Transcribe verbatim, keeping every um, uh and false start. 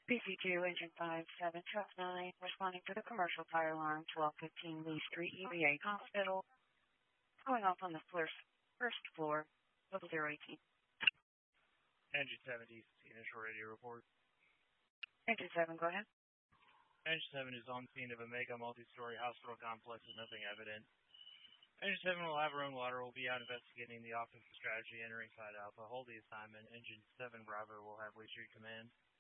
P C two, Engine five seven, Truck nine, responding to the commercial fire alarm, twelve fifteen Lee Street, U V A Hospital, going off on the first, first floor, level zero eighteen. Engine seven, D C, initial radio report. Engine seven, go ahead. Engine seven is on scene of a mega multi-story hospital complex with nothing evident. Engine seven will have her own water, will be out investigating the offensive strategy, entering side alpha. Hold the assignment. Engine seven, Bravo, will have Lee Street command.